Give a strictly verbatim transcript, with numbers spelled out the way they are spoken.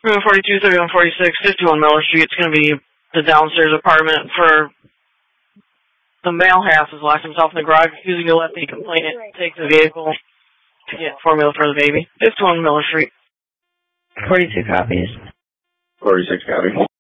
Room forty-two, thirty-one, forty-six, fifty-one Miller Street. It's going to be the downstairs apartment for the male half is locked himself in the garage, refusing to let the complainant take the vehicle to get formula for the baby. fifty-one Miller Street. forty-two copies. forty-six copies.